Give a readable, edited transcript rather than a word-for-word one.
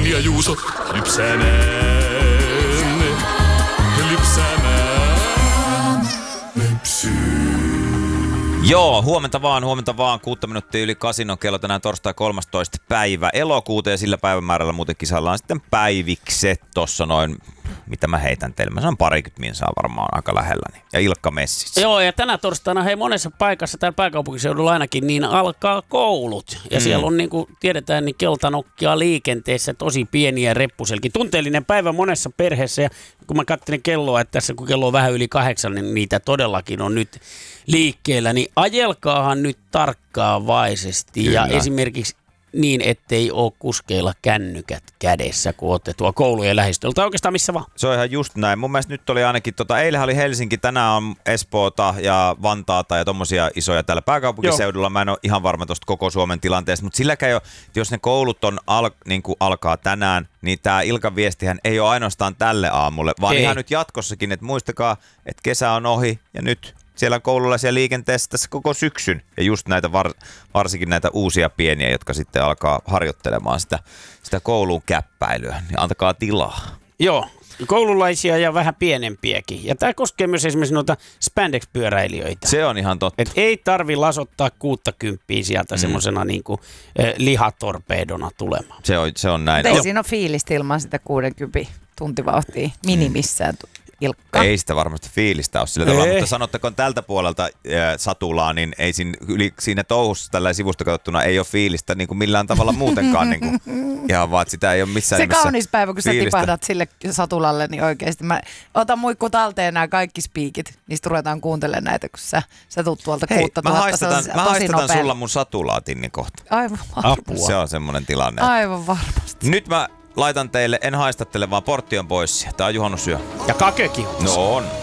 ja Juuso lypsämään. Joo, huomenta vaan. 6 minuuttia yli 8 on kello tänään torstai 13. päivä elokuuta ja sillä päivämäärällä muuten kisaillaan sitten päivikset tossa noin, mitä mä heitän teille. Mä sanon 20 minsaa varmaan aika lähelläni. Ja Ilkka messissä. Joo, ja tänä torstaina monessa paikassa täällä pääkaupunkiseudulla ainakin niin alkaa koulut. Ja siellä on niin kuin tiedetään niin keltanokkia liikenteessä, tosi pieniä reppuselki. Tunteellinen päivä monessa perheessä ja kun mä katselin kelloa, että tässä kun kello on vähän yli 8, niin niitä todellakin on nyt liikkeellä. Niin ajelkaahan nyt tarkkaavaisesti. Kyllä. Ja esimerkiksi niin, ettei ole kuskeilla kännykät kädessä, kun olette tuo koulujen lähistöllä. Tai oikeastaan missä vaan. Se on ihan just näin. Mun mielestä nyt oli ainakin, eilen oli Helsinki, tänään on Espoota ja Vantaata ja tommosia isoja täällä pääkaupunkiseudulla. Joo. Mä en ole ihan varma tosta koko Suomen tilanteesta, mutta silläkään jo, jos ne koulut on niin kuin alkaa tänään, niin tää Ilkan viestihän ei ole ainoastaan tälle aamulle, vaan ihan nyt jatkossakin, että muistakaa, että kesä on ohi ja nyt siellä on koululaisia liikenteessä tässä koko syksyn. Ja just näitä varsinkin näitä uusia pieniä, jotka sitten alkaa harjoittelemaan sitä kouluun käppäilyä. Niin antakaa tilaa. Joo, koululaisia ja vähän pienempiäkin. Ja tämä koskee myös esimerkiksi noita spandex-pyöräilijöitä. Se on ihan totta. Et ei tarvi lasottaa 60 sieltä semmoisena niinku lihatorpeedona tulemaan. Se on näin. Ei siinä ole fiilistä ilman sitä 60 tuntivauhtia minimissään. Ilkka. Ei sitä varmasti fiilistä ole sillä tavalla, mutta sanottakoon tältä puolelta satulaa, niin ei siinä touhussa tällä sivusta katsottuna ei ole fiilistä niin kuin millään tavalla muutenkaan. Niin kuin, ihan vaan, että sitä ei ole missään nimessä se kaunis päivä, kun fiilistä. Sä tipahdat sille satulalle, niin oikeasti mä otan muikku talteen nämä kaikki spiikit, niistä ruvetaan kuuntelemaan näitä, kun sä tuut tuolta 6000. Mä haistatan sulla mun satulaa Tinni kohta. Aivan varmasti. Se on semmoinen tilanne. Aivan varmasti. Nyt mä laitan teille, en haistattele, vaan portti on pois. Tää on juhannusyö. Ja kakekin. No on.